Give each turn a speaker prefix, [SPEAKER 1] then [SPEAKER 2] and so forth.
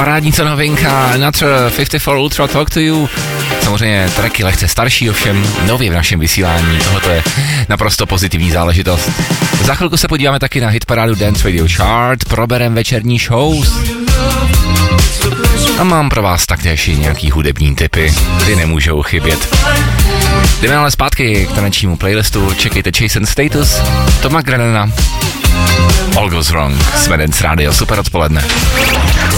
[SPEAKER 1] parádní co novinka, Another 54 Ultra Talk to You. Samozřejmě tracky lehce starší, ovšem nově v našem vysílání. Tohle je naprosto pozitivní záležitost. Za chvilku se podíváme taky na hitparádu Dance Radio Chart, proberem večerní shows. A mám pro vás taktéž i nějaký hudební tipy, ty nemůžou chybět. Jdeme ale zpátky k tanečnímu playlistu, čekejte Chase and Status, Toma Grennana, All Goes Wrong, jsme Dance Radio, super odpoledne.